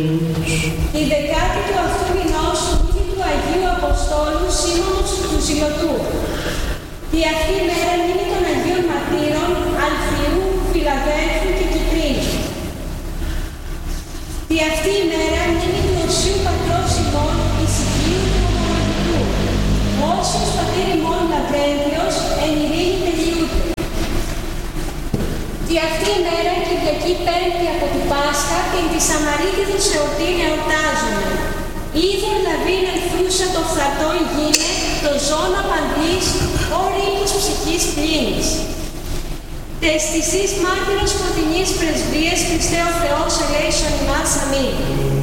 Η δεκάτη του αυτού μηνός μνήμη του Αγίου Αποστόλου Σίμωνος του Ζηλωτού. Τη αυτή μέρα μνήμη των Αγίων Μαρτύρων Αλφιού, Φιλαδέλφου και Κυπρίνου. Τη αυτή μέρα μνήμη του Οσίου Πατρός ημών Ησυχίου του Ομολογητού. Όσιος πατήρ ημών Λαβρέντιος εν ειρήνη τελειούται. Τη αυτή μέρα Κυριακή Πέμπτη από του Πάσχα την τη Σαμαρίτιδος εορτήν εορτάζουμε. Είδωρ λαβήν ελθούσα το φθαρτόν γίνε, το ζώνα απαντής, ο ρήπος ψυχής πλήνης. Τες της εις μάρτυρος φωτεινής πρεσβείας Χριστέ ο Θεός ελέησον ημάς αμήν.